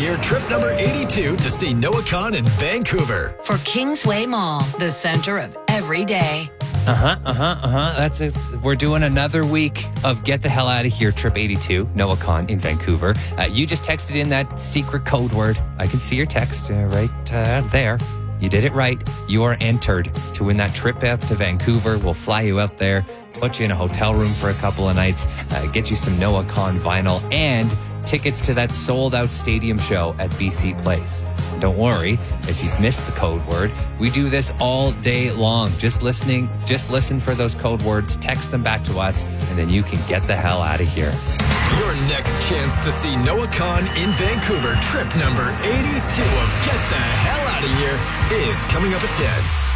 Year trip number 82 to see Noah Khan in Vancouver. For Kingsway Mall, the center of every day. That's it. We're doing another week of Get the Hell Out of Here, Trip 82, Noah Khan in Vancouver. You just texted in that secret code word. I can see your text right there. You did it right. You are entered to win that trip out to Vancouver. We'll fly you out there, put you in a hotel room for a couple of nights, get you some Noah Khan vinyl, and tickets to that sold-out stadium show at BC Place. Don't worry if you've missed the code word. We do this all day long. Just listen for those code words, text them back to us, and then you can get the hell out of here. Your next chance to see Noah Khan in Vancouver, trip number 82 of Get the Hell Out of Here, is coming up at 10.